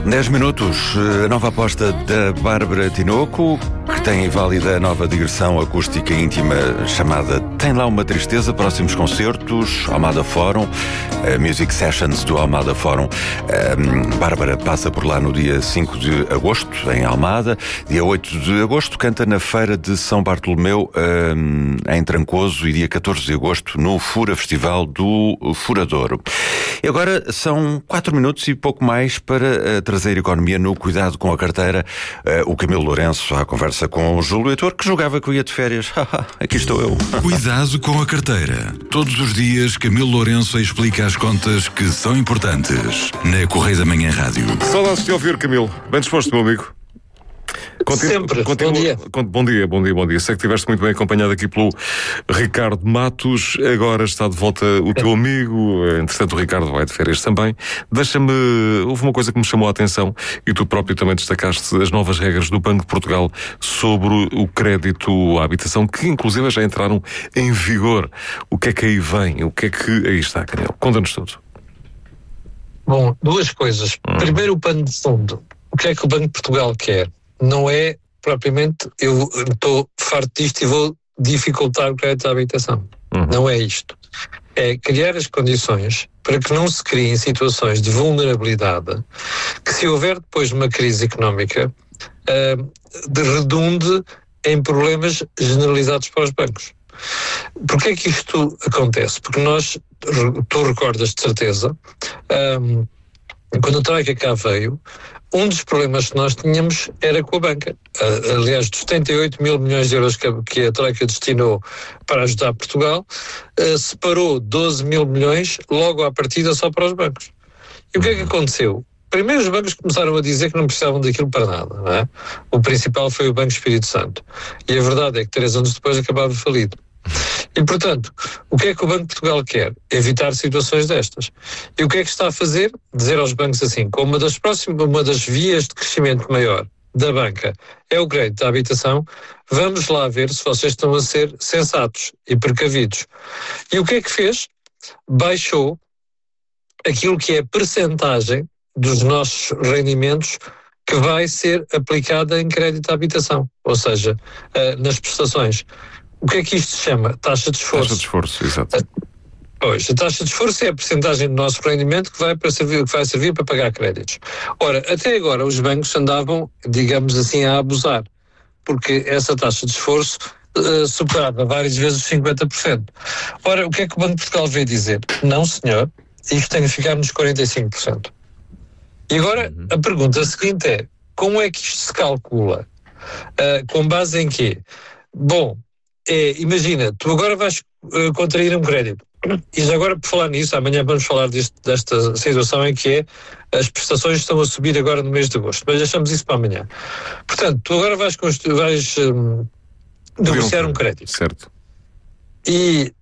10 minutos, a nova aposta da Bárbara Tinoco, que tem válida a nova digressão acústica íntima chamada Tem Lá Uma Tristeza. Próximos concertos, Almada Fórum, Music Sessions do Almada Fórum. Bárbara passa por lá no dia 5 de agosto, em Almada. Dia 8 de agosto canta na Feira de São Bartolomeu, em Trancoso, e dia 14 de agosto no Fura Festival do Furadouro. E agora são 4 minutos e pouco mais para trazer economia no Cuidado com a Carteira. O Camilo Lourenço à conversa com o Júlio Heitor, que jogava que eu ia de férias. Aqui estou eu. Cuidado com a carteira. Todos os dias, Camilo Lourenço explica as contas que são importantes. Na Correio da Manhã Rádio. Saudades de ouvir, Camilo. Bem disposto, meu amigo? Sempre. Bom dia. Bom dia. Sei que estiveste muito bem acompanhado aqui pelo Ricardo Matos. Agora está de volta o teu amigo. Entretanto, o Ricardo vai de férias também. Houve uma coisa que me chamou a atenção, e tu próprio também destacaste, as novas regras do Banco de Portugal sobre o crédito à habitação, que inclusive já entraram em vigor. O que é que aí vem? O que é que aí está, Canel? Conta-nos tudo. Bom, duas coisas. Primeiro, o pano de fundo. O que é que o Banco de Portugal quer? Não é propriamente, eu estou farto disto e vou dificultar o crédito à habitação. Não é isto. É criar as condições para que não se criem situações de vulnerabilidade, que se houver depois uma crise económica, redunde em problemas generalizados para os bancos. Porquê é que isto acontece? Porque tu recordas de certeza, quando a Troika cá veio, um dos problemas que nós tínhamos era com a banca. Aliás, dos 78 mil milhões de euros que a Troika destinou para ajudar Portugal, separou 12 mil milhões logo à partida só para os bancos. E o que é que aconteceu? Primeiro os bancos começaram a dizer que não precisavam daquilo para nada, não é? O principal foi o Banco Espírito Santo. E a verdade é que 3 anos depois acabava falido. E, portanto, o que é que o Banco de Portugal quer? Evitar situações destas. E o que é que está a fazer? Dizer aos bancos assim, como uma das vias de crescimento maior da banca é o crédito à habitação, vamos lá ver se vocês estão a ser sensatos e precavidos. E o que é que fez? Baixou aquilo que é a percentagem dos nossos rendimentos que vai ser aplicada em crédito à habitação, ou seja, nas prestações. O que é que isto se chama? Taxa de esforço. Taxa de esforço, exato. Pois, a taxa de esforço é a percentagem do nosso rendimento que vai servir para pagar créditos. Ora, até agora os bancos andavam, digamos assim, a abusar, porque essa taxa de esforço superava várias vezes os 50%. Ora, o que é que o Banco de Portugal veio dizer? Não, senhor, isto tem de ficar nos 45%. E agora a pergunta seguinte é, como é que isto se calcula? Com base em quê? Bom, imagina, tu agora vais contrair um crédito. E já agora, por falar nisso, amanhã vamos falar desta situação em que as prestações estão a subir agora no mês de agosto, mas deixamos isso para amanhã. Portanto, tu agora vais negociar um crédito. Certo. E